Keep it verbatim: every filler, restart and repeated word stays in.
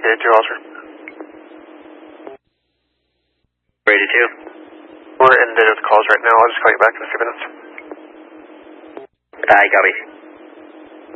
eighty-two, Oscar. eighty-two. We're inundated with calls right now. I'll just call you back in a few minutes. I copy.